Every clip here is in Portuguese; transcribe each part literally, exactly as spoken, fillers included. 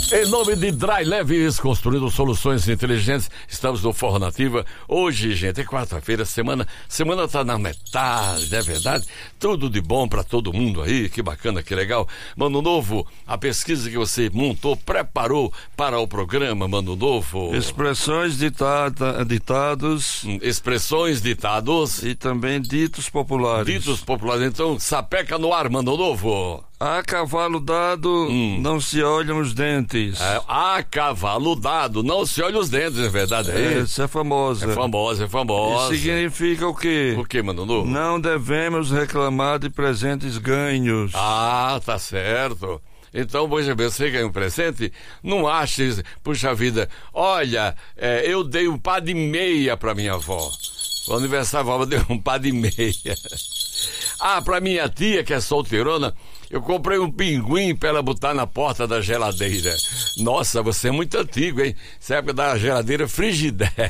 Em nome de Dry Leves, construindo soluções inteligentes, estamos no Forró Nativa. Hoje, gente, é quarta-feira, semana, semana tá na metade, não é verdade? Tudo de bom pra todo mundo aí, que bacana, que legal. Mano Novo, a pesquisa que você montou, preparou para o programa, Mano Novo. Expressões ditada, ditados. Expressões ditados. E também ditos populares. Ditos populares, então, sapeca no ar, Mano Novo. A cavalo dado, hum. não se olham os dentes. É, a cavalo dado, não se olham os dentes, é verdade? É, essa é famosa. É famosa, é famosa. Isso significa o quê? O quê, Mano Novo? Não devemos reclamar de presentes ganhos. Ah, tá certo. Então, veja bem, você ganha um presente, não ache, puxa vida, olha, é, eu dei um par de meia pra minha avó. O aniversário da avó deu um par de meia. Ah, pra minha tia, que é solteirona, eu comprei um pinguim pra ela botar na porta da geladeira. Nossa, você é muito antigo, hein? Essa época da geladeira Frigidaire.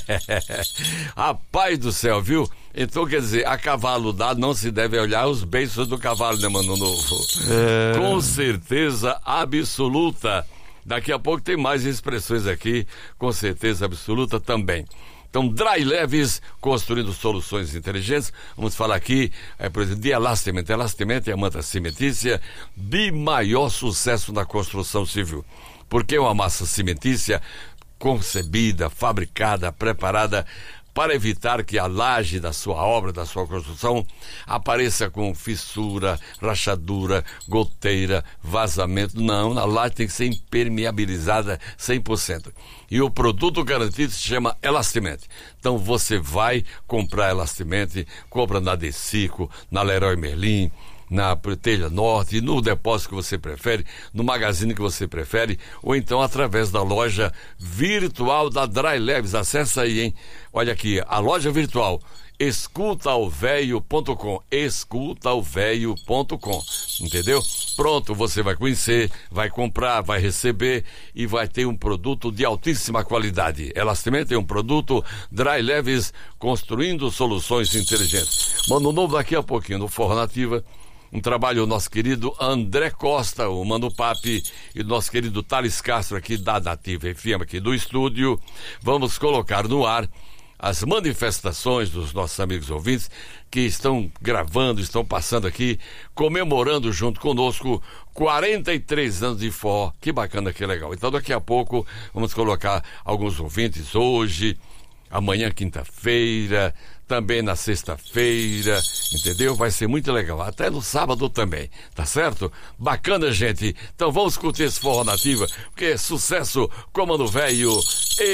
Rapaz do céu, viu? Então, quer dizer, a cavalo dado não se deve olhar os beiços do cavalo, né, Mano Novo? É... Com certeza absoluta. Daqui a pouco tem mais expressões aqui, com certeza absoluta também. Então, Dry Leves, construindo soluções inteligentes. Vamos falar aqui, é, por exemplo, de Elastimento. Elastimento é a manta cimentícia de maior sucesso na construção civil. Porque é uma massa cimentícia concebida, fabricada, preparada para evitar que a laje da sua obra, da sua construção, apareça com fissura, rachadura, goteira, vazamento. Não, a laje tem que ser impermeabilizada cem por cento. E o produto garantido se chama Elastimento. Então você vai comprar Elastimento, compra na Decico, na Leroy Merlin, na Telha Norte, no depósito que você prefere, no magazine que você prefere, ou então através da loja virtual da Dry Leves. Acessa aí, hein? Olha aqui, a loja virtual escuta o véio ponto com, escuta o véio ponto com, entendeu? Pronto, você vai conhecer, vai comprar, vai receber e vai ter um produto de altíssima qualidade. Elastimento é um produto Dry Leves, construindo soluções inteligentes. Mano Novo, daqui a pouquinho no Forró Nativa, um trabalho do nosso querido André Costa, o Mano Papi, e do nosso querido Thales Castro aqui da Nativa F M, aqui do estúdio. Vamos colocar no ar as manifestações dos nossos amigos ouvintes que estão gravando, estão passando aqui, comemorando junto conosco quarenta e três anos de forró. Que bacana, que legal. Então daqui a pouco vamos colocar alguns ouvintes hoje, amanhã quinta-feira, também na sexta-feira, entendeu? Vai ser muito legal, até no sábado também, tá certo? Bacana, gente. Então vamos curtir esse Forró Nativa, porque é sucesso como no velho.